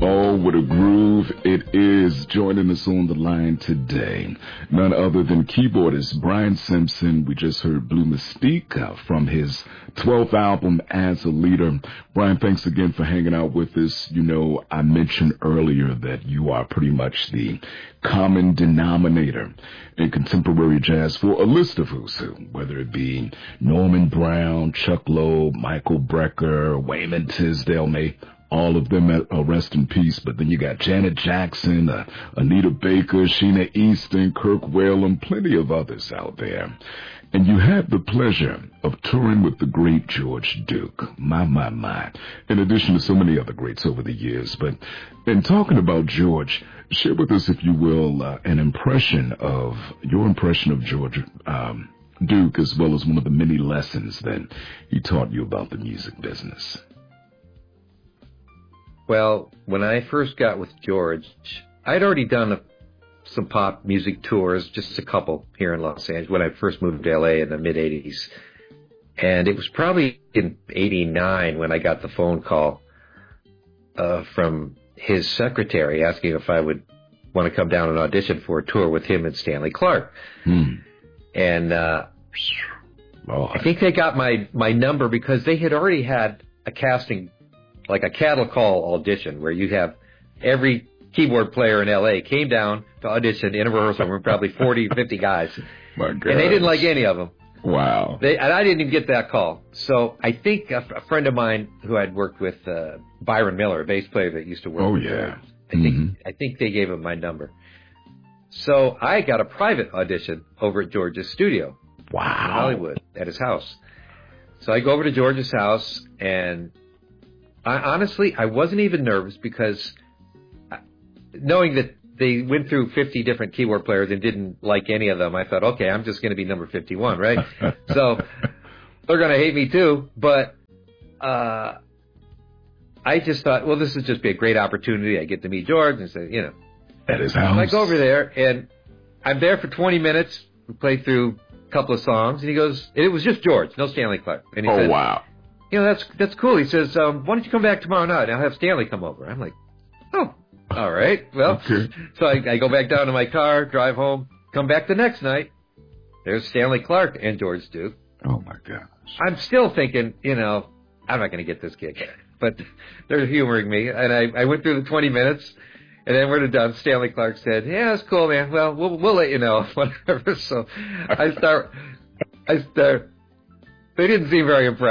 Oh, what a groove it is. Joining us on the line today, none other than keyboardist Brian Simpson. We just heard Blue Mystique from his 12th album, As a Leader. Brian, thanks again for hanging out with us. You know, I mentioned earlier that you are pretty much the common denominator in contemporary jazz for a list of who's who, whether it be Norman Brown, Chuck Loeb, Michael Brecker, Wayman Tisdale, may all of them rest in peace. But then you got Janet Jackson, Anita Baker, Sheena Easton, Kirk Whalum, plenty of others out there. And you had the pleasure of touring with the great George Duke. My. In addition to so many other greats over the years. But in talking about George, share with us, if you will, your impression of George Duke, as well as one of the many lessons that he taught you about the music business. Well, when I first got with George, I'd already done some pop music tours, just a couple here in Los Angeles when I first moved to L.A. in the mid-'80s. And it was probably in '89 when I got the phone call from his secretary asking if I would want to come down and audition for a tour with him and Stanley Clarke. And I think they got my number because they had already had a casting, like a cattle call audition, where you have every keyboard player in L.A. came down to audition in a rehearsal room, probably 40, 50 guys. My God. And they didn't like any of them. Wow. And I didn't even get that call. So I think a friend of mine who I'd worked with, Byron Miller, a bass player that used to work with me, I think they gave him my number. So I got a private audition over at George's studio. Wow. In Hollywood, at his house. So I go over to George's house, and I wasn't even nervous because knowing that they went through 50 different keyboard players and didn't like any of them, I thought, okay, I'm just going to be number 51, right? So they're going to hate me too. But I just thought, well, this would just be a great opportunity. I get to meet George and say, at his house. I go over there, and I'm there for 20 minutes. We play through a couple of songs, and he goes, and it was just George, no Stanley Clarke. And he said, wow. That's cool. He says, why don't you come back tomorrow night? I'll have Stanley come over. I'm like, oh, all right. Well, So I go back down to my car, drive home, come back the next night. There's Stanley Clarke and George Duke. Oh, my gosh. I'm still thinking, I'm not going to get this gig. But they're humoring me. And I went through the 20 minutes, and then when we're done, Stanley Clarke said, yeah, that's cool, man. Well, we'll let you know, whatever. So I start. They didn't seem very impressed.